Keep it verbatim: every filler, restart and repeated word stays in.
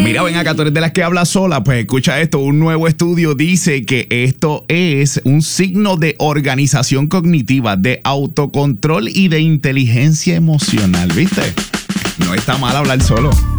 Mira, ven acá, tú eres de las que habla sola. Pues escucha esto, un nuevo estudio dice que esto es un signo de organización cognitiva, de autocontrol y de inteligencia emocional, ¿viste? No está mal hablar solo.